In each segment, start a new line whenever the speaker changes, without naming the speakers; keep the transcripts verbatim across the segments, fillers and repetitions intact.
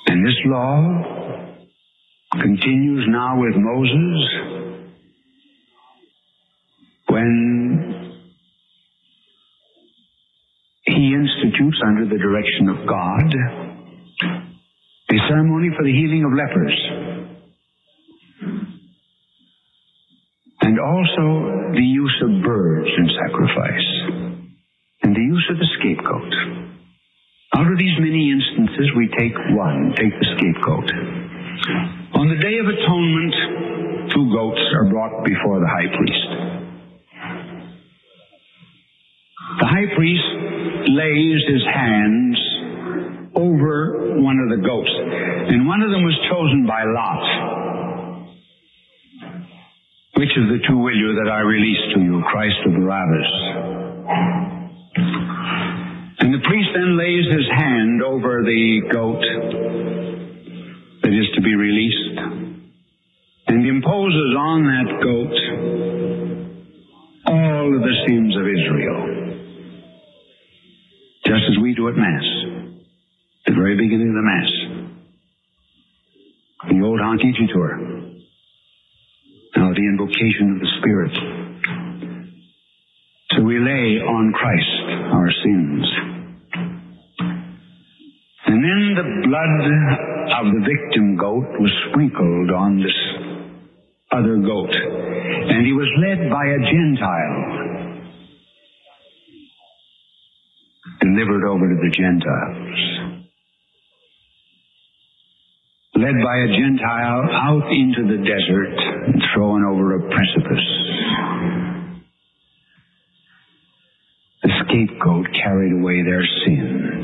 And this law continues now with Moses when he institutes, under the direction of God, a ceremony for the healing of lepers, and also the use of birds in sacrifice, and the use of the scapegoat. Out of these many instances, we take one, take the scapegoat. On the Day of Atonement, two goats are brought before the high priest. The high priest lays his hands over one of the goats, and one of them was chosen by lot. Which of the two will you that I release to you, Christ or Barabbas? And the priest then lays his hand over the goat that is to be released and imposes on that goat all of the sins of Israel, just as we do at Mass, the very beginning of the Mass, the old Hank Igitur, now the invocation of the Spirit. So we lay on Christ our sins. And then the blood of the victim goat was sprinkled on this other goat. And he was led by a Gentile, delivered over to the Gentiles. Led by a Gentile out into the desert and thrown over a precipice. The scapegoat carried away their sins.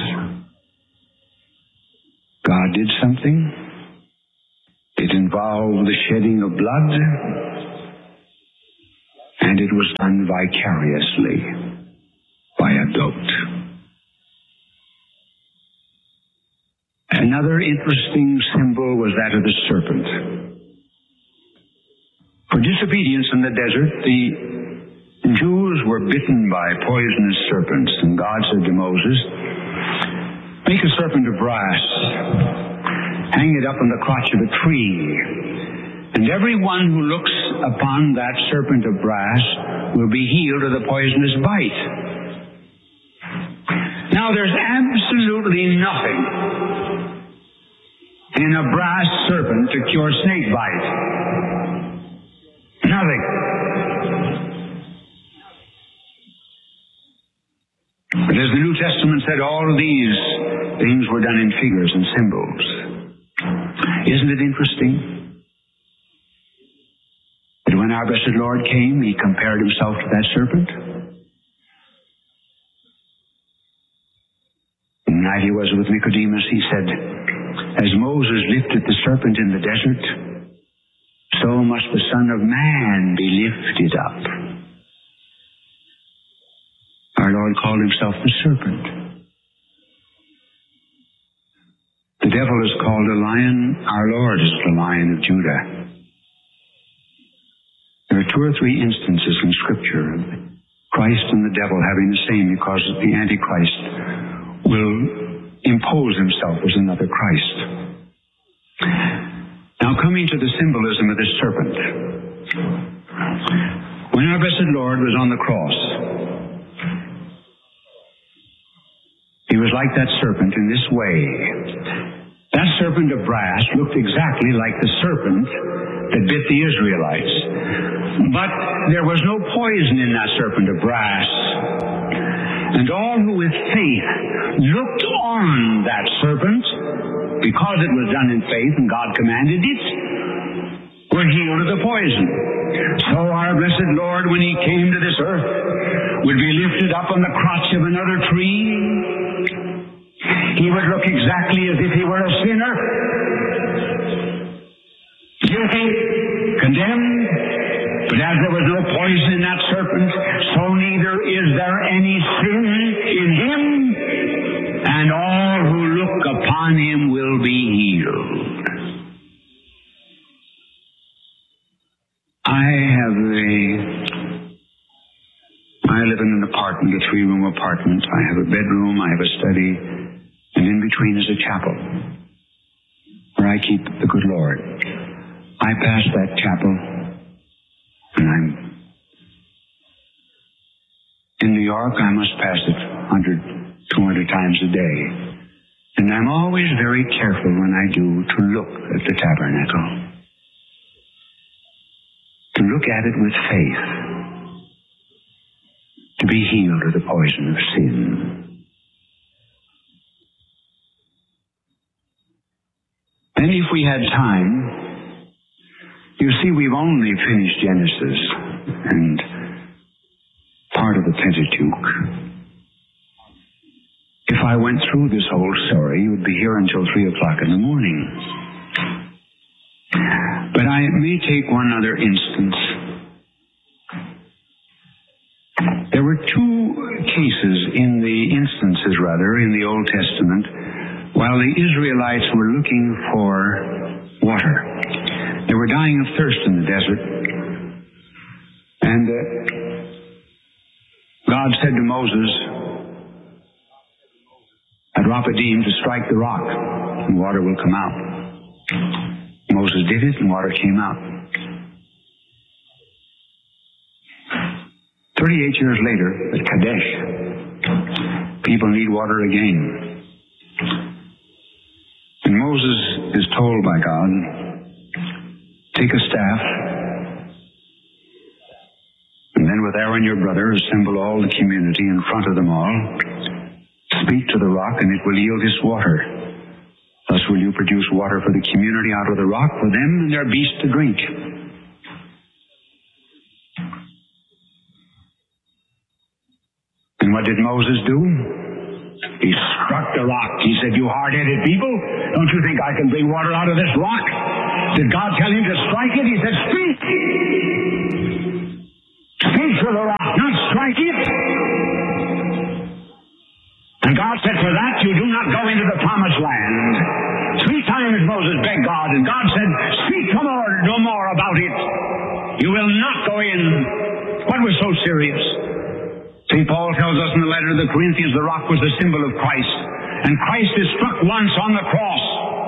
God did something. It involved the shedding of blood, and it was done vicariously by a goat. Another interesting symbol was that of the serpent. For disobedience in the desert, the Jews were bitten by poisonous serpents, and God said to Moses, "Make a serpent of brass, hang it up on the crotch of a tree, and everyone who looks upon that serpent of brass will be healed of the poisonous bite." Now, there's absolutely nothing in a brass serpent to cure snake bite. Nothing. But as the New Testament said, all of these things were done in figures and symbols. Isn't it interesting that when our blessed Lord came, he compared himself to that serpent? The night he was with Nicodemus, he said, "As Moses lifted the serpent in the desert, so must the Son of Man be lifted up." Our Lord called himself the serpent. The devil is called a lion. Our Lord is the Lion of Judah. There are two or three instances in Scripture of Christ and the devil having the same, because the Antichrist will impose himself as another Christ. Now, coming to the symbolism of this serpent. When our blessed Lord was on the cross, he was like that serpent in this way. That serpent of brass looked exactly like the serpent that bit the Israelites. But there was no poison in that serpent of brass. And all who with faith looked on that serpent, because it was done in faith and God commanded it, were healed of the poison. So our blessed Lord, when he came to this earth, would be lifted up on the crotch of another tree. He would look exactly as if he were a sinner, guilty, condemned. But as there was no poison in that serpent, so neither is there any sin in him, and all who look upon him will be healed. I have a, I live in an apartment, a three-room apartment. I have a bedroom, I have a study, and in between is a chapel. I keep the good Lord. I pass that chapel, and I'm in New York. I must pass it one hundred, two hundred times a day. And I'm always very careful when I do to look at the tabernacle, to look at it with faith, to be healed of the poison of sin. Then if we had time, you see, we've only finished Genesis and part of the Pentateuch. If I went through this whole story, you would be here until three o'clock in the morning. But I may take one other instance. There were two cases in the instances, rather, in the Old Testament, while the Israelites were looking for water. They were dying of thirst in the desert. And uh, God said to Moses, at Rephidim, to strike the rock, and water will come out. Moses did it, and water came out. Thirty-eight years later, at Kadesh, people need water again. And Moses is told by God, take a staff, and then with Aaron your brother, assemble all the community in front of them all. Speak to the rock, and it will yield its water. Thus will you produce water for the community out of the rock, for them and their beasts to drink. And what did Moses do? He struck the rock. He said, you hard-headed people, don't you think I can bring water out of this rock? Did God tell him to strike it? He said, speak. Speak to the rock, not strike it. And God said, for that you do not go into the promised land. Three times Moses begged God, and God said, speak no more, no more about it. You will not go in. What was so serious? Saint Paul tells us in the letter to the Corinthians, the rock was the symbol of Christ. And Christ is struck once on the cross.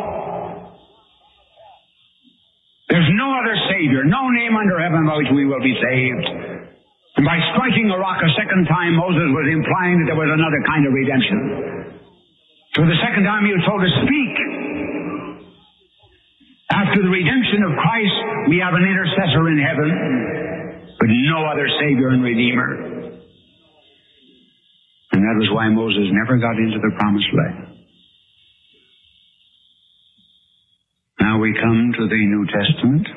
There's no other Savior, no name under heaven by which we will be saved. And by striking the rock a second time, Moses was implying that there was another kind of redemption. So the second time he was told to speak. After the redemption of Christ, we have an intercessor in heaven, but no other Savior and Redeemer. And that was why Moses never got into the promised land. Now we come to the New Testament.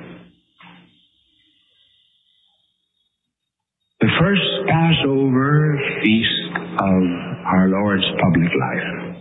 The first Passover feast of our Lord's public life.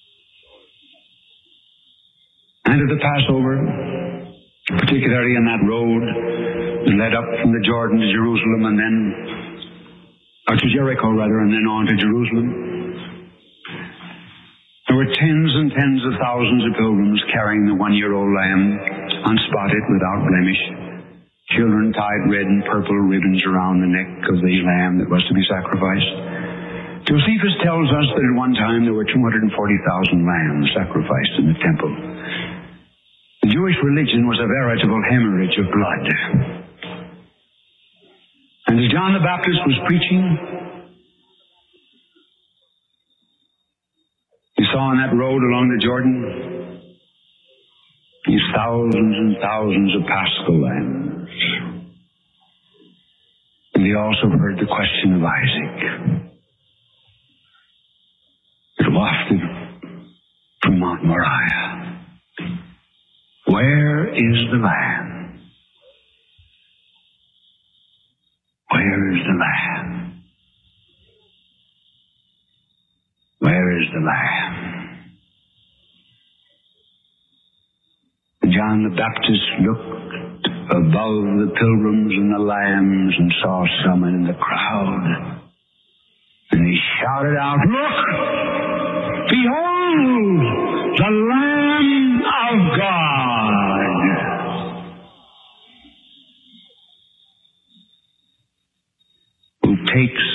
And at the Passover, particularly on that road that led up from the Jordan to Jerusalem and then, or to Jericho rather, and then on to Jerusalem, there were tens and tens of thousands of pilgrims carrying the one-year-old lamb, unspotted, without blemish. Children tied red and purple ribbons around the neck of the lamb that was to be sacrificed. Josephus tells us that at one time there were two hundred forty thousand lambs sacrificed in the temple. The Jewish religion was a veritable hemorrhage of blood. And as John the Baptist was preaching, he saw on that road along the Jordan these thousands and thousands of paschal lambs. And he also heard the question of Isaac. It wafted from Mount Moriah. Where is the Lamb? Where is the Lamb? Where is the Lamb? John the Baptist looked above the pilgrims and the lambs and saw someone in the crowd. And he shouted out, look! Behold! The Lamb of God! Who takes